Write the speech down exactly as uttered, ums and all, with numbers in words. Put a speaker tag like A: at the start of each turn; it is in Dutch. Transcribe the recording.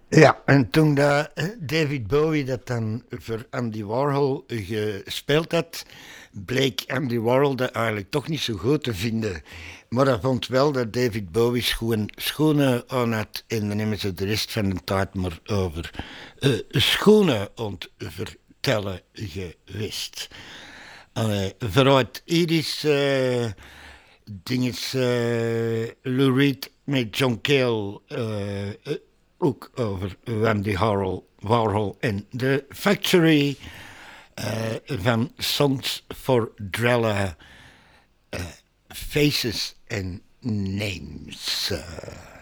A: Ja, en toen dat eh, David Bowie dat dan voor Andy Warhol gespeeld had, bleek Andy Warhol dat eigenlijk toch niet zo goed te vinden. Maar hij vond wel dat David Bowie schoen, schoenen aan had en dan hebben ze de rest van de tijd maar over eh, schoenen ontvertellen geweest. Allee, vooruit Iris, eh dinges, eh Lou Reed met John Cale, eh, eh, ook over Andy Warhol, Warhol en The Factory eh, van Songs for Drella, Faces and Names. Eh,